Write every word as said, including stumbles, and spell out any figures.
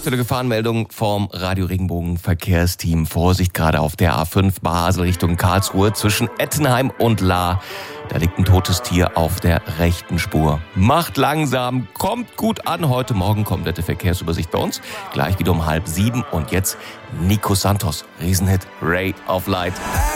aktuelle Gefahrenmeldung vom Radio Regenbogen Verkehrsteam. Vorsicht gerade auf der A fünf Basel Richtung Karlsruhe zwischen Ettenheim und Lahr. Da liegt ein totes Tier auf der rechten Spur. Macht langsam, kommt gut an. Heute Morgen komplette Verkehrsübersicht bei uns. Gleich wieder um halb sieben. Und jetzt Nico Santos, Riesenhit Ray of Light.